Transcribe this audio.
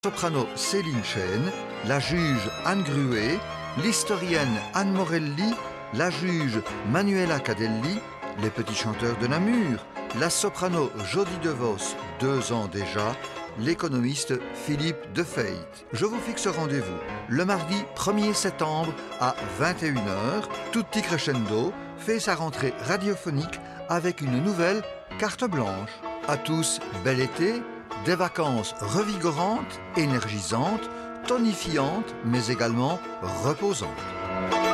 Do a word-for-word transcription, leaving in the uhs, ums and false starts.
Soprano Céline Chêne, la juge Anne Gruet, l'historienne Anne Morelli, la juge Manuela Cadelli, les petits chanteurs de Namur, la soprano Jodie DeVos, deux ans déjà, l'économiste Philippe Defeit. Je vous fixe rendez-vous le mardi premier septembre à vingt et une heures. Tutti Crescendo fait sa rentrée radiophonique avec une nouvelle carte blanche. À tous, bel été, des vacances revigorantes, énergisantes, tonifiantes, mais également reposantes.